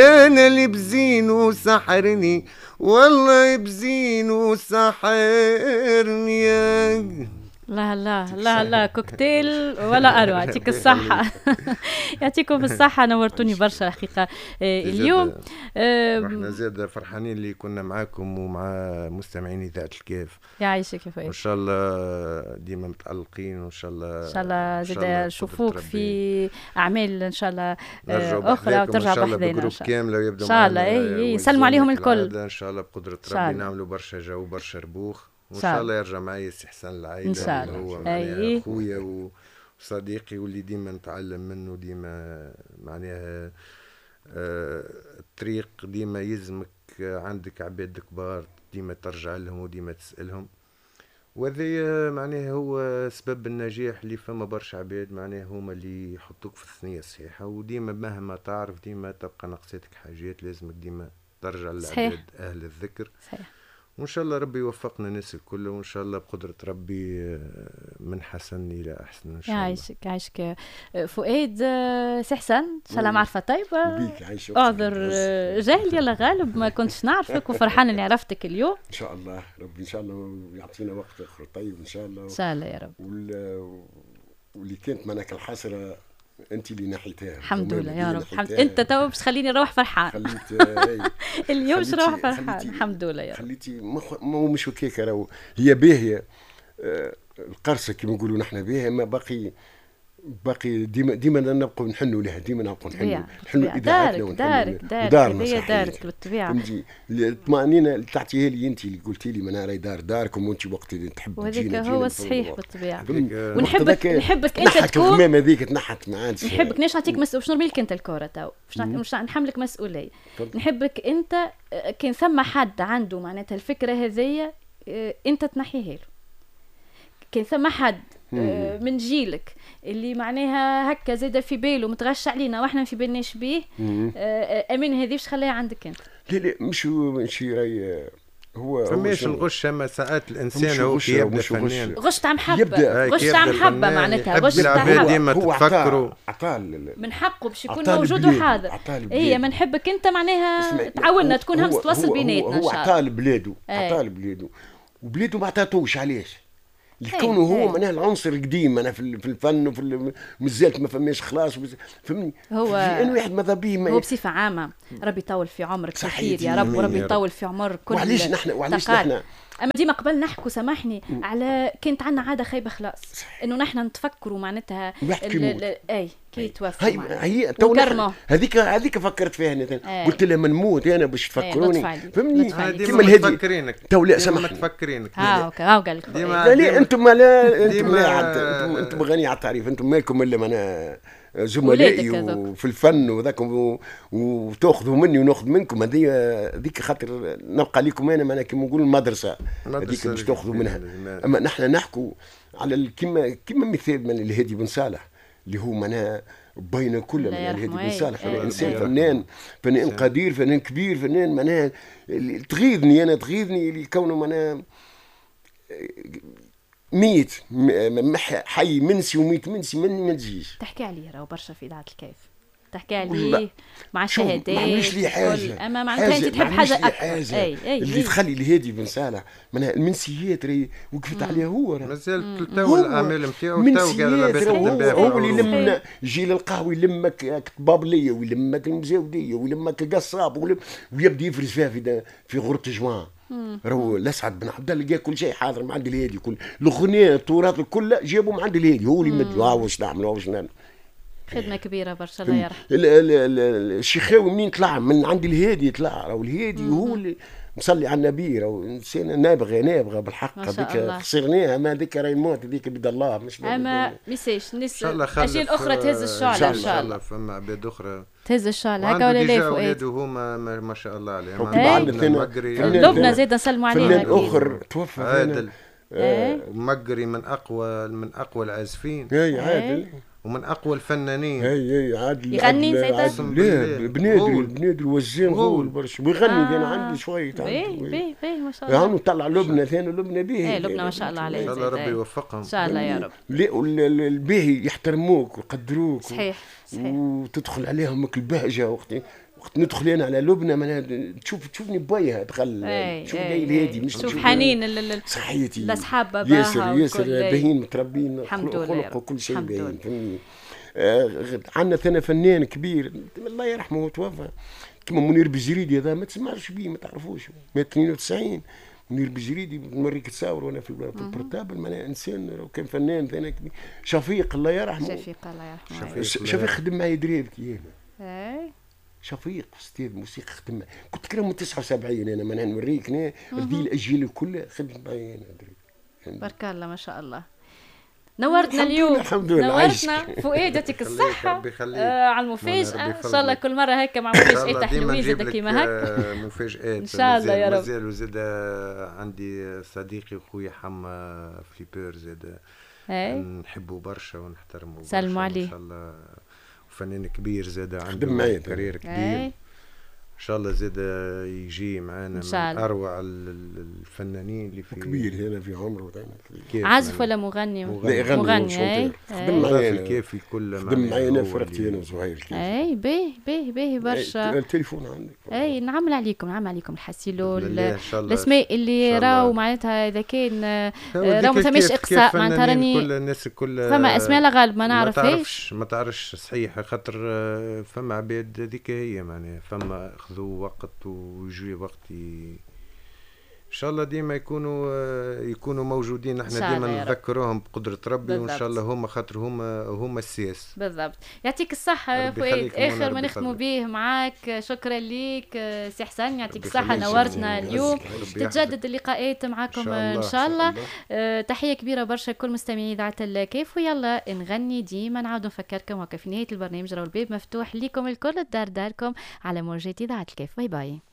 انا اللي بزين وسحرني، والله بزين وسحرني يا. لا لا لا لا، كوكتيل ولا أروع. يعطيك الصحة. يعطيكم الصحة، نورتوني برشا الحقيقة اليوم. احنا زاد فرحانين اللي كنا معاكم ومع مستمعين إذاعة الكاف. يعيشك يا فايز. وإن شاء الله ديما متألقين، وإن شاء الله إن شاء الله زاد نشوفوك في أعمال إن شاء الله أخرى وترجع بحذانا إن شاء الله كاملة ويبدأ إن شاء الله. يسلموا عليهم الكل إن شاء الله بقدرة ربي. نعملوا برشا جو برشا ربوخ، وإن شاء الله يرجع معي سي حسن العايدة إن شاء الله. هو معناها أخويا وصديقي واللي ديما نتعلم منه، ديما معناها الطريق ديما يلزمك عندك عباد كبار ديما ترجع لهم وديما تسألهم، وهذا معناها هو سبب النجاح. اللي فما برشا عباد معناها هما اللي يحطوك في الثنية الصحيحة، وديما مهما تعرف ديما تبقى نقصتك حاجات، لازمك ديما ترجع للعباد أهل الذكر. صحيح. وإن شاء الله ربي يوفقنا الناس الكل، وإن شاء الله بقدرة ربي من حسن إلى أحسن إن شاء الله. يعيشك يعيشك فؤاد. سي حسن إن شاء الله معرفة طيبة. بيك عايشك. أعذر جاهل يلا غالب، ما كنتش نعرفك وفرحان إني عرفتك اليوم. إن شاء الله ربي إن شاء الله يعطينا وقت آخر طيب إن شاء الله. إن شاء الله يا رب. واللي كانت منك الحسرة انت اللي نحيتها الحمد لله يا رب. انت تو باش تخليني نروح فرحان. خليت اليوم باش نروح فرحان الحمد لله يا رب. خليتي مش هكاك، راهو هي باهيه القرصه كما نقولوا نحن باهيه، ما باقي ديما نبقوا نحنوا لها، ديما نبقوا نحنوا اذاعتنا دارك هي دارك بالطبيعه. فهمتي الطمانينه اللي تعطيها لي انت، اللي قلتي لي ما راهي داركم وانت وقت اللي تحب تجينا. وهذاك هو الصحيح بالطبيعه. ونحبك انت تكون الغمامه هذيك تنحت ما عادش. نحبك ناش نعطيك مسؤول، باش نرمي لك انت الكره تو، مش نحملك مسؤوليه. نحبك انت كان ثم حد عنده معناتها الفكره هذيا انت تنحيها له. كان ثم حد من جيلك اللي معناها هكا زاد في باله متغش علينا واحنا في بالناش بيه، امين هذه واش خليها عندك انت؟ لا مش راي هو فماش الغش، اما ساعات الانسان هو كي يبدا فنان غش تاع محبه، غش تاع محبه معناتها غش تاع محبه. ديما تفكروا من حقه باش يكون موجود وحاضر. هي ما نحبك انت معناها تعاوننا تكون همس توصل بيناتنا ان شاء الله. هو عطال بلاده، عطال بلاده وبلاده ما عطاتوش. علاش؟ لكونه هو معناها العنصر القديم انا في الفن وفي مازالت ما فماش خلاص فهمني. هو لانه واحد ماذا به هو بصفه عامه ربي يطول في عمرك كثير يا رب، وربي يطول في عمر كل. وعلاش نحن اما ديما قبل نحكوا سامحني على كانت عندنا عاده خايبه خلاص، انه نحن نتفكروا معناتها اي كي توفى هي هذيك فكرت فيها انا. قلت لها من نموت انا باش تفكروني فهمني كيما الهدي تو لا سامحني تفكرينك. هاو قال لك لا انتم انتم غني على التعريف، انتم مالكم الا انا زملائي وفي الفن وذاك وتاخذوا مني وناخذ منكم. هذيك خاطر نبقى لكم انا كما نقول المدرسه هذيك باش تاخذوا منها. اما نحن نحكوا على كما مثال من الهادي بن صالح اللي هو معناها بين كل من الهادي بن صالح. انسان فنان قدير، فنان كبير، فنان معناها تغيظني اللي كونه معناها ميت حي منسي وميت منسي ما تجيش. تحكي عليه راهو برشا في اذاعه الكيف، تحكي عليه مع الشهادات. ما عملش لي حاجه، اما معناتها انت تحب حاجه اكثر. اللي تخلي الهادي بن صالح معناها المنسيات راهي وقفت عليها هو مازال تو الاعمال نتاعو تو قال هو اللي يلمنا جيل القهوي، يلمك كبابليه ويلمك المزاوديه ويلمك القصاب ويبدا يفرز فيها في غرة جماعه. راهو الاسعد بن عبد الله لقى كل شيء حاضر مع عند الهادي، كل الاغنيه التراث الكل جابوا مع عند الهادي، هو اللي مد واش نعمل واش نعمل. خدمه كبيره برشا الله يرحمه. الشيخاوي منين طلع؟ من عند الهادي طلع. راهو الهادي هو اللي مصلي على النبي. راهو انسان نابغه بالحق. هذيك خسرناها، ما هذيك راهي الموت هذيك بيد الله مش اما ميساش الاشياء الاخرى تهز الشعله ان شاء الله. فما عباد اخرى تهز الشعله هكا ولا لا فؤاد؟ هما ما شاء الله عليهم. لبنى زيد نسلموا عليها. فنان اخر توفى عادل مقري من اقوى العازفين. عادل ومن اقوى الفنانين. عادل يغني لا بنادر وزين غول برشا ويغني. انا عندي شويه باهي ما شاء الله. يعني طلع لبنى ثاني لبنى باهي. لبنى ما شاء الله عليه. ان شاء الله ربي يوفقهم ان شاء الله يا رب. لا الباهي يحترموك ويقدروك. صحيح وتدخل عليهم البهجه وقتي وقت ندخل انا على لبنى معناها تشوفني بايها دخل تشوف ليلى هادي مش تشوف حنين صحيتي لاصحاب باباها ياسر باهين متربين الحمد لله خلق وكل شيء باهين فهمني. عندنا ثنا فنان كبير الله يرحمه توفى كما منير بجريدي هذا ما تسمعش بيه ما تعرفوش مات 92 منير بجريدي نوريك تصاور وانا في البورتابل معناها انسان كان فنان ثاني كبير. شفيق الله يرحمه شفيق الله يرحمه شفيق خدم معي دريب كي انا شفيق استاذ موسيقى خدم كنت كرا من 79 انا معناها نوريك هنا ذي الاجيال كلها خدمت معي انا دريب. بارك الله ما شاء الله. نورتنا اليوم الحمد لله نورتنا فؤاد يعطيك الصحة على المفاجأة إن شاء الله كل مرة هكا مع مفاجأة حلوة زاد كيما هكا مفاجآت إن شاء الله يا رب. مازال زاد عندي صديقي وخويا حما فليبر زاد نحبه برشا ونحترمه برشا سلموا عليه إن شاء الله فنان كبير زاد عنده كارير كبير ان شاء الله زاد يجي معنا من اروع الفنانين اللي في كبير هنا في عمره عازف ولا مغني؟ مغني خدم معايا كيفي كل خدم معايا انا فرقتي انا وزهير اي باهي برشا. التليفون عندك اي نعمل عليكم الحسيلو الاسماء اللي راهو معناتها اذا كان راهو ما ثماش اقصاء معناتها راني كل الناس الكل فما اسماء لا غالب ما نعرفهاش ما تعرفش صحيح خاطر فما عباد هذيك هي معناها فما ذو وقت ويجي وقت ان شاء الله ديما يكونوا موجودين. احنا ديما نذكروهم بقدرة ربي وان شاء الله هما خاطر هما السياس بالضبط. يعطيك الصحة فؤاد. اخر ما نختموا به معاك شكرا ليك سي حسن يعطيك الصحة نورتنا اليوم. تتجدد اللقاءات معاكم ان شاء الله. تحية كبيرة برشا كل مستمعي اذاعة الكيف ويلا نغني ديما نعاود نفكركم وكا في نهاية البرنامج راهو الباب مفتوح ليكم الكل الدار داركم على موجات اذاعة الكيف. باي باي.